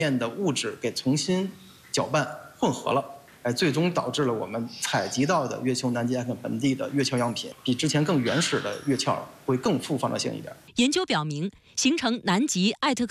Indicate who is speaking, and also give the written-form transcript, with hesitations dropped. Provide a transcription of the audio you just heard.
Speaker 1: 面的物质给重新搅拌混合了，最终导致了我们采集到的月球南极海本地的月壳样品比之前更原始的月壳会更富放射性一点。
Speaker 2: 研究表明，形成南极艾特克